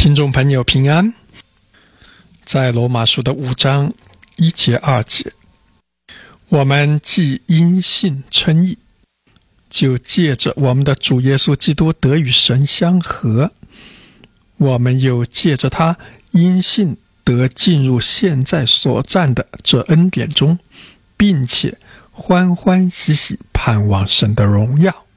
听众朋友平安，在罗马书的5章1节2节，我们既因信称义，就借着我们的主耶稣基督得与神相合，我们又借着他因信得进入现在所占的这恩典中，并且欢欢喜喜盼望神的荣耀。